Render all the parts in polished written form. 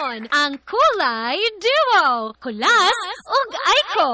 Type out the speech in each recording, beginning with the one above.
Ngayon, ang Kulay Duo. Kulas ug Aiko.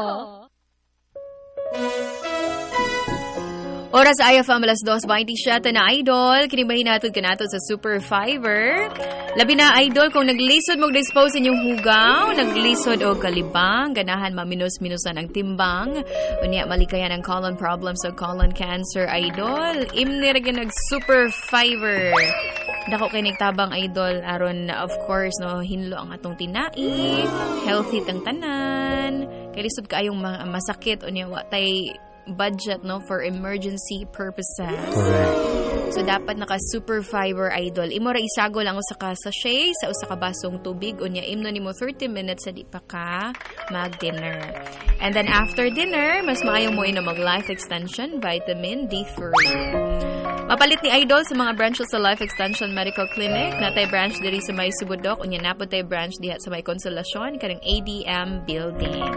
Oras ay alas 2:27 na idol. Kinibahin natin kanato sa Super Fiber. Labi na idol kung naglisod mo dispose inyong hugaw, naglisod o kalibang, ganahan maminus-minusan ang timbang. Unya malikayan ang colon problems o colon cancer idol. Imni ra nag Super Fiber. Dako kay nagtabang idol aron of course no hinlo ang atong tinai, healthy tang tanan. Kay lisod kaayong masakit unya wa tay budget no for emergency purposes. Correct. So dapat naka Super Fiber idol. Imo ra isago lang usa ka sachet sa usa ka basong tubig unya imno nimo 30 minutes sa di pa ka mag-dinner. And then after dinner, mas maayo mo ina mag Life Extension Vitamin D3. Mapalit ni idol sa mga branches sa Life Extension Medical Clinic. Natay branch diri sa may Subudok unya napod tay branch diha sa may Consolacion kanang ADM building.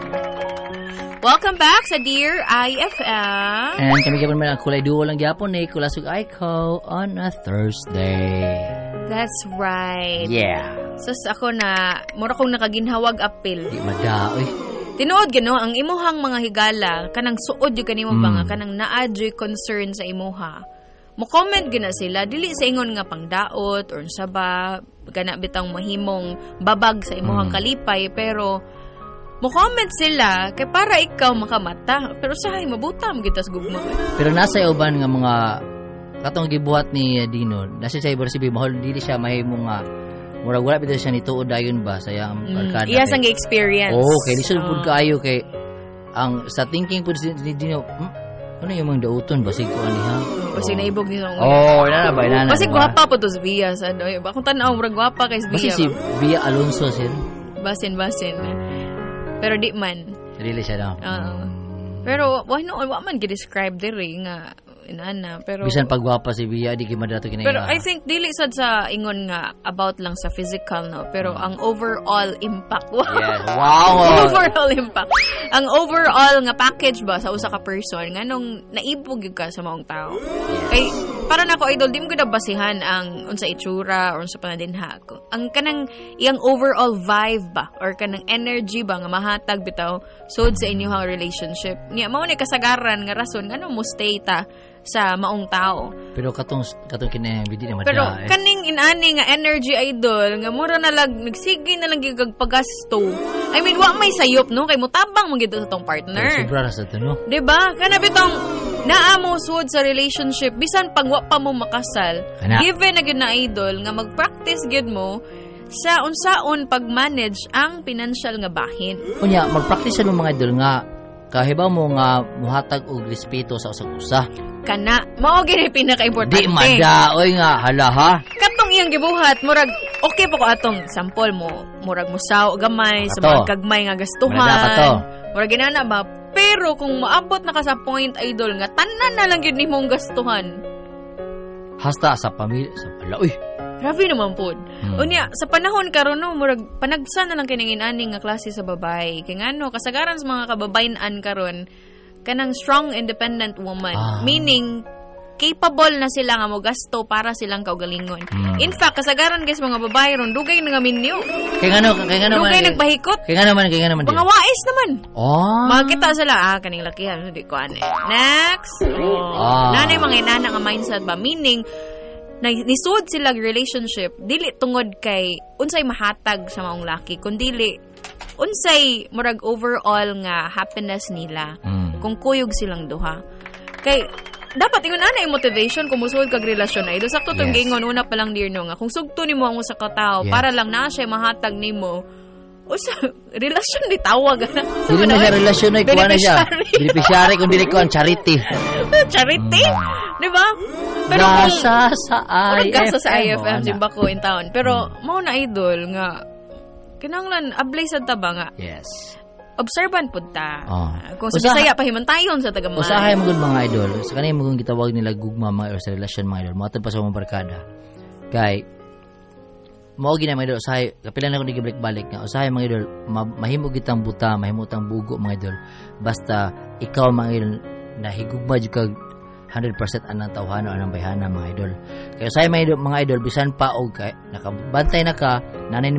Welcome back sa Dear IFM. And kami gapon man ang Kulay Duo lang gyapon ni Kulasog Aiko on a Thursday. That's right. Yeah. So ako na mura kong nakaginhawag apil. Di madaoy. Tinuod gano ang imuhang mga higala kanang suod yung kanimo ba nga kanang naadyo concern sa imuha. Mo comment gina sila dili sa ingon nga pangdaot or sa ba kana bitang mahimong babag sa imuhang kalipay pero mo comment sila kay para ikaw makamata pero sahay mabutam gitas gugma. Pero nasa uban nga mga katong gibuhat ni Dino, nasa sa ibarsibi mahol dili siya mahimong nga murag wala bitaw siya nituod dayon ba sa iyang barkada. Iya sang experience. Oh, kay lisod pud kaayo kay ang sa thinking pud ni Dino, ano yung mga dauton basig ko ani ha? Basig naibog ni song. Oh, ina ba ina. Basig gwapa po to si Bia sa ano. Kung tanaw murag gwapa kay si Bia. Basig si Bia Alonso sir. Basin. Pero di man. Really siya daw. Pero why no wa man gi-describe diri nga inana pero bisan pagwapa si Bia di kay madato kinay. Pero I think dili sad sa ingon nga about lang sa physical no pero ang overall impact. Yes. Wow. Overall impact. Ang overall nga package ba sa usa ka person nganong naibog gyud ka sa maong tao. Kay para nako idol di mo gud basihan ang unsa itsura or unsa panadinha. Ang kanang iyang overall vibe ba or kanang energy ba nga mahatag bitaw sud sa inyong relationship. Nya mao ni kasagaran nga rason ngano mo stay ta sa maong tao. Pero katong kinay bidi na madya. Pero kaning inani nga energy idol nga mura na lang nagsige na lang gyud pagasto. I mean wa may sayop no kay mutabang man gyud sa tong partner. Sobra ra sa no. Di ba? Kana bitong naamo sud sa relationship bisan pag wa pa mo makasal. Given na gyud na idol nga mag-practice gyud mo sa unsaon pag-manage ang financial nga bahin. Unya mag-practice mo mga idol nga kahibaw mo nga muhatag og respeto sa usa-usa. Kana mao gid pinaka-importante. Di madaoy nga hala ha. Katong iyang gibuhat murag okay pa ko atong sample mo murag musaw gamay sa mga kagmay nga gastuhan. Murag ginana ba pero kung maabot na ka sa point idol nga tanan na lang gyud nimong gastuhan. Hasta sa pamilya sa uy. Grabe naman po. Unya, sa panahon karon no, murag panagsa na lang kiningin ani nga klase sa babae. Kay ngano kasagaran sa mga kababayan karon kanang strong independent woman. Meaning capable na sila nga mo gasto para silang kaugalingon. In fact, kasagaran guys mga babae ron dugay nga minyo. Kay ngano dugay nagpahikot. Kay ngano man. Mga wais naman. Oh. Makita sila kaning lakihan hindi ko ane. Next. Nanay mga inana nga mindset ba meaning nisud sila relationship dili tungod kay unsay mahatag sa maong laki kundi unsay murag overall nga happiness nila kung kuyog silang duha kay dapat ingon ana yung motivation kung musud kag relasyon ay do sakto tong gingon una pa lang dear no nga kung sugto nimo ang usa ka tawo para lang naa siya mahatag nimo usa relasyon di tawag dili na siya relasyon ay kuha na siya beneficiary kung dili ko ang charity di ba? Pero gasa sa IFM simba ko in town. Pero mao na idol nga kinahanglan ablay sad ta ba nga. Yes. Observant pud ta. Kung sa Bisaya pahimantayon sa tagamay. Usahay mo gud mga idol. Sa kanay mo gud gitawag nila gugma mga sa relasyon mga idol. Matod pa sa mga barkada. Kay mao gina mga idol usahay kapila na ko gibalik-balik nga usahay mga idol mahimo gitang buta, mahimo tang bugo mga idol. Basta ikaw mga idol nahigugma jud kag 100% anang tawhano anang bayhana mga idol. Kaya sa mga idol bisan pa og nakabantay na ka nanay